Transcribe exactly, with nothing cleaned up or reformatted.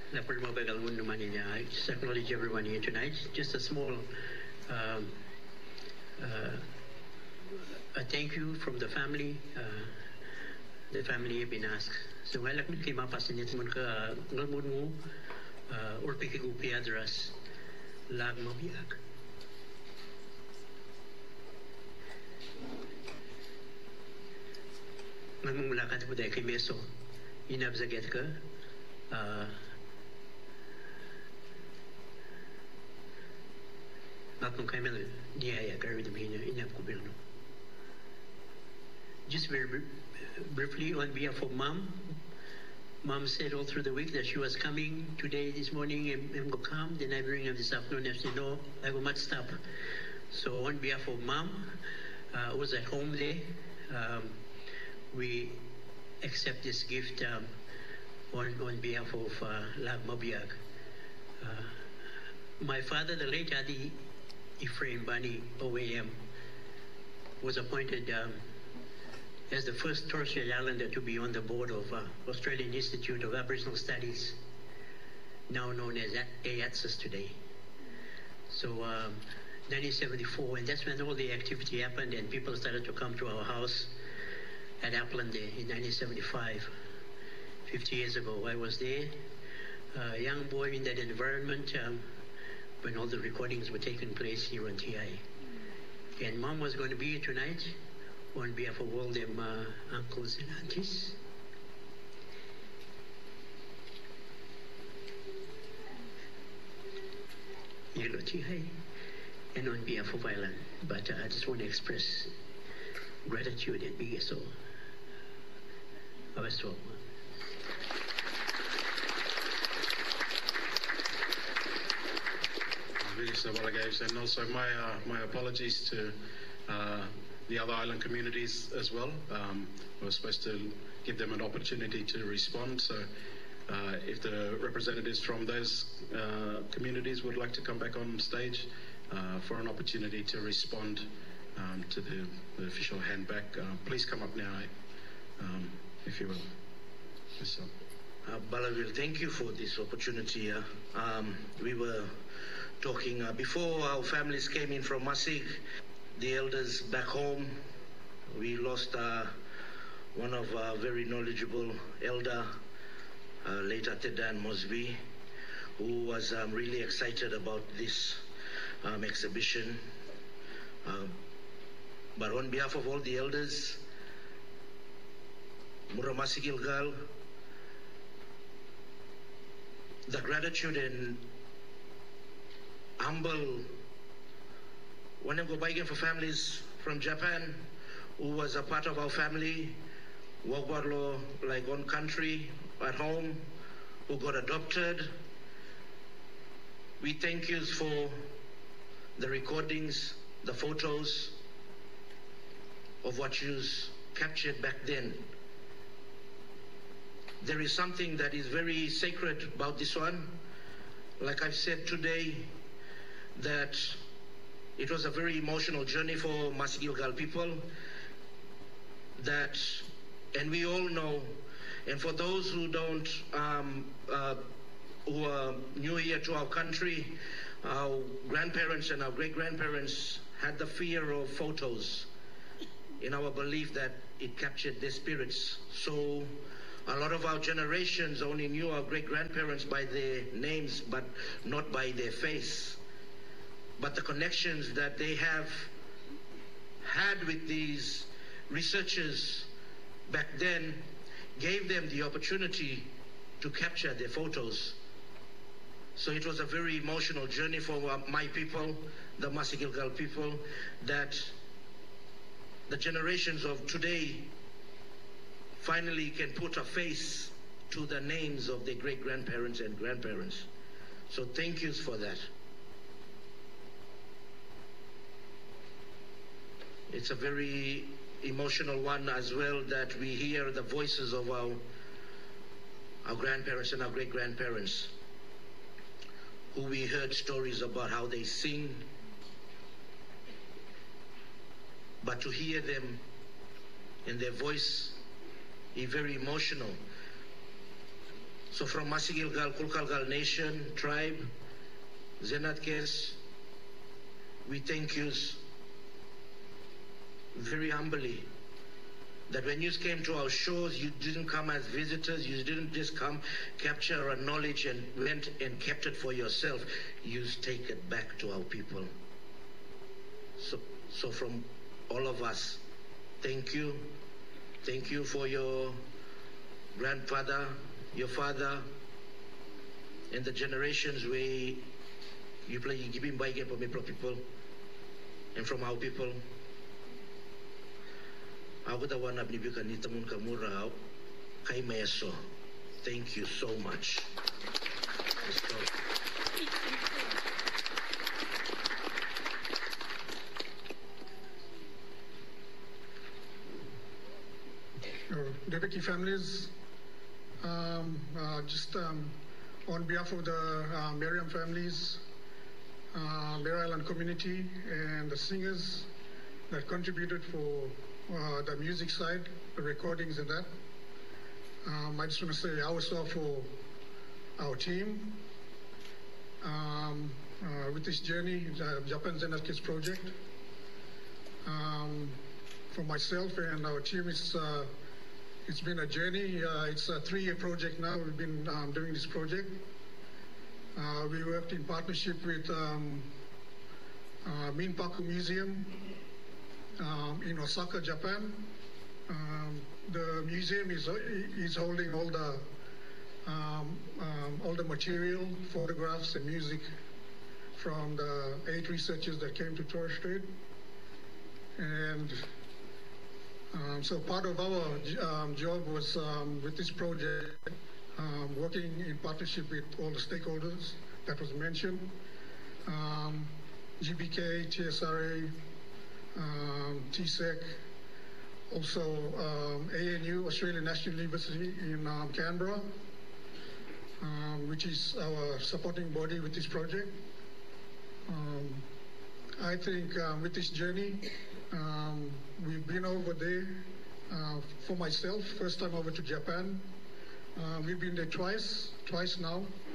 La forma bagal mundo manina. I just acknowledge everyone here tonight. Just a small um, uh, a thank you from the family. Uh, the family have been asked. So while I came up as in it mun ka ngalmun mo or pikigupi address lag mabiag. Ngamung lakad mo dahil kay Meso inabzaget ka. Bakong kami niyaya kami na bina inap gobyerno. Just very briefly on behalf of Mom. Mom said all through the week that she was coming today, this morning, and, and go come. Then I bring her this afternoon. And she no, I will not stop. So on behalf of Mom, uh, was at home there. Um, we accept this gift um, on on behalf of uh, Lag Mabiag. Uh, my father, the late Adi Ephraim Bani O A M, was appointed um, as the first Torres Strait Islander to be on the board of uh, Australian Institute of Aboriginal Studies, now known as A A T S I S today. So um, nineteen seventy-four, and that's when all the activity happened and people started to come to our house at Upland Day in nineteen seventy-five. fifty years ago, I was there, a young boy in that environment um, when all the recordings were taking place here on T I. And Mom was going to be here tonight on behalf of all them uh, uncles and aunties. Hello, T I, and on behalf of Ireland. But uh, I just want to express gratitude and be so. I was told. And also my uh, my apologies to uh, the other island communities as well. Um, I was supposed to give them an opportunity to respond. So uh, if the representatives from those uh, communities would like to come back on stage uh, for an opportunity to respond um, to the, the official hand back, uh, please come up now, um, if you will. Yes, uh, Balaville, thank you for this opportunity. Uh, um, we were talking uh, before our families came in from Masig, the elders back home. We lost uh, one of our very knowledgeable elder, uh, late Atedan Mosby, who was um, really excited about this um, exhibition. Uh, but on behalf of all the elders, Muramasi Gilgal, the gratitude and humble when I go by again for families from Japan who was a part of our family, Wagwarlo, like one country at home, who got adopted. We thank you for the recordings, the photos of what you captured back then. There is something that is very sacred about this one. Like I've said today, that it was a very emotional journey for Masigilgal people, that, and we all know, and for those who don't, um, uh, who are new here to our country, our grandparents and our great-grandparents had the fear of photos in our belief that it captured their spirits. So a lot of our generations only knew our great-grandparents by their names, but not by their face. But the connections that they have had with these researchers back then gave them the opportunity to capture their photos. So it was a very emotional journey for my people, the Masigilgal people, that the generations of today finally can put a face to the names of their great-grandparents and grandparents. So thank you for that. It's a very emotional one as well, that we hear the voices of our, our grandparents and our great-grandparents, who we heard stories about how they sing, but to hear them in their voice is very emotional. So from Masigilgal, Kulkalgal Nation, tribe, Zenatkes, we thank you very humbly that when you came to our shows, you didn't come as visitors, you didn't just come, capture our knowledge and went and kept it for yourself. You take it back to our people. So, so from all of us, thank you. Thank you for your grandfather, your father, and the generations where you play, you give him by for people and from our people. Thank you so much. Uh, Devaki families, um, uh, just um, on behalf of the uh, Miriam families, uh, Bear Island community, and the singers that contributed for uh, the music side, the recordings and that. Um, I just want to say also for our team um, uh, with this journey, the Japan Zenatkes project. Um, for myself and our team, it's uh, it's been a journey. Uh, it's a three-year project now. We've been um, doing this project. Uh, we worked in partnership with um, uh, Minpaku Museum um, in Osaka, Japan. Um, the museum is is holding all the um, um, all the material, photographs, and music from the eight researchers that came to Torres Strait. And um, so part of our um, job was um, with this project, um, working in partnership with all the stakeholders that was mentioned, um, G B K, T S R A, um, T S E C, also um, A N U, Australian National University in um, Canberra, um, which is our supporting body with this project. Um, I think um, with this journey, um, we've been over there. Uh, for myself, first time over to Japan. Uh, we've been there twice, twice now.